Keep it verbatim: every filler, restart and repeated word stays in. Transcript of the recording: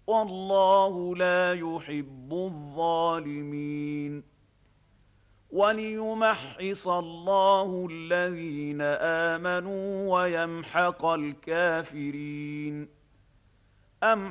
والله لا يحب الظالمين وليمحص الله الذين آمنوا ويمحق الكافرين أم